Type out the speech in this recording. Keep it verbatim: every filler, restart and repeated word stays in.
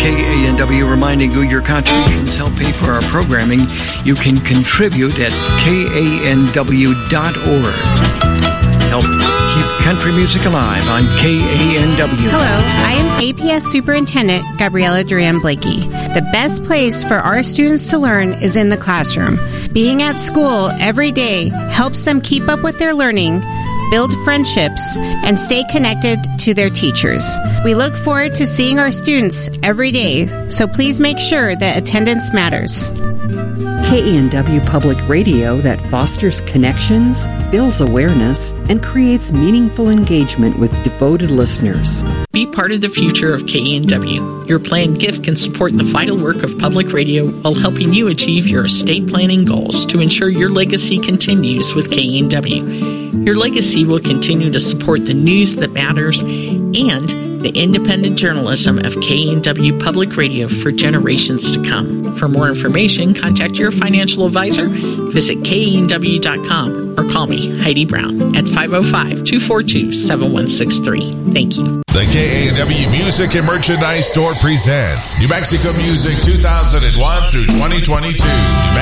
K A N W reminding you your contributions help pay for our programming. You can contribute at K A N W dot org. Help keep country music alive on K A N W. Hello, I am A P S Superintendent Gabriella Duran Blakey. The best place for our students to learn is in the classroom. Being at school every day helps them keep up with their learning, build friendships, and stay connected to their teachers. We look forward to seeing our students every day, so please make sure that attendance matters. K A N W Public Radio that fosters connections, builds awareness, and creates meaningful engagement with devoted listeners. Be part of the future of K A N W. Your planned gift can support the vital work of public radio while helping you achieve your estate planning goals to ensure your legacy continues with K A N W. Your legacy will continue to support the news that matters and the independent journalism of K A N W Public Radio for generations to come. For more information, contact your financial advisor, visit K A N W dot com, or call me, Heidi Brown, at five oh five, two four two, seven one six three. Thank you. The K A N W Music and Merchandise Store presents New Mexico Music two thousand one through twenty twenty-two.